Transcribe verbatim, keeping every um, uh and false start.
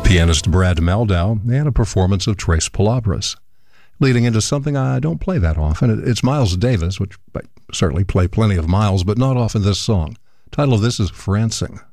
Pianist Brad Mehldau and a performance of Tres Palabras. Leading into something I don't play that often, it's Miles Davis, which I certainly play plenty of Miles, but not often this song. The title of this is Francing.